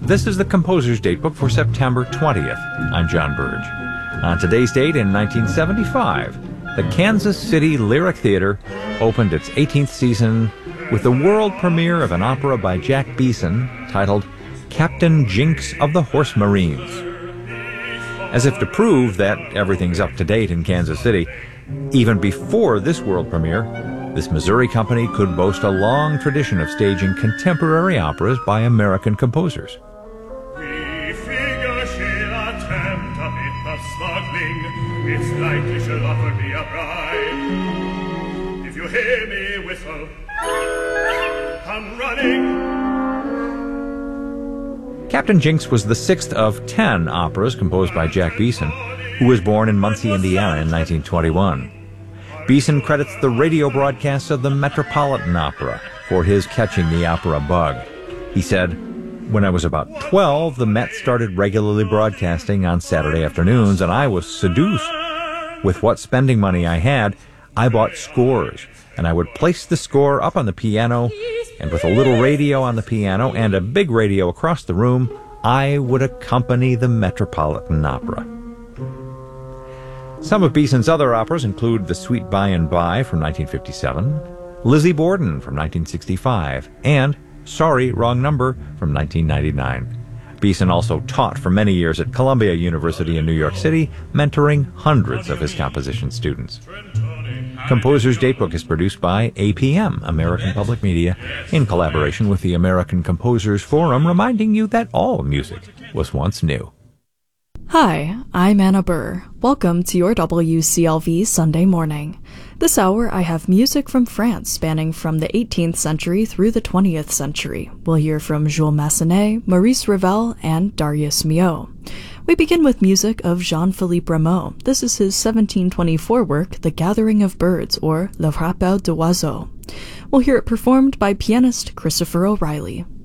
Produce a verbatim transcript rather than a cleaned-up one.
This is the Composer's Datebook for September twentieth. I'm John Burge. On today's date in nineteen seventy-five, the Kansas City Lyric Theater opened its eighteenth season with the world premiere of an opera by Jack Beeson titled Captain Jinks of the Horse Marines. As if to prove that everything's up to date in Kansas City, even before this world premiere, this Missouri company could boast a long tradition of staging contemporary operas by American composers. We figure she'll attempt a bit of smuggling. It's likely she'll offer me a bribe. If you hear me whistle, come running. Captain Jinks was the sixth of ten operas composed by Jack Beeson, who was born in Muncie, Indiana in nineteen twenty-one. Beeson credits the radio broadcasts of the Metropolitan Opera for his catching the opera bug. He said, "When I was about twelve, the Met started regularly broadcasting on Saturday afternoons, and I was seduced. With what spending money I had, I bought scores, and I would place the score up on the piano, and with a little radio on the piano and a big radio across the room, I would accompany the Metropolitan Opera." Some of Beeson's other operas include The Sweet By and By from nineteen fifty-seven, Lizzie Borden from nineteen sixty-five, and Sorry, Wrong Number from nineteen ninety-nine. Beeson also taught for many years at Columbia University in New York City, mentoring hundreds of his composition students. Composer's Datebook is produced by A P M, American Public Media, in collaboration with the American Composers Forum, reminding you that all music was once new. Hi, I'm Anna Burr. Welcome to your W C L V Sunday morning. This hour I have music from France spanning from the eighteenth century through the twentieth century. We'll hear from Jules Massenet, Maurice Ravel, and Darius Milhaud. We begin with music of Jean-Philippe Rameau. This is his seventeen twenty-four work, The Gathering of Birds, or Le Rappel d'Oiseaux. We'll hear it performed by pianist Christopher O'Reilly.